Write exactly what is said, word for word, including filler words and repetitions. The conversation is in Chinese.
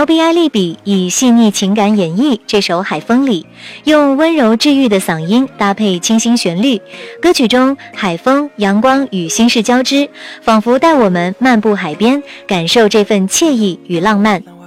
L B I 利比以细腻情感演绎这首《海风里》，用温柔治愈的嗓音搭配清新旋律，歌曲中海风、阳光与心事交织，仿佛带我们漫步海边，感受这份惬意与浪漫。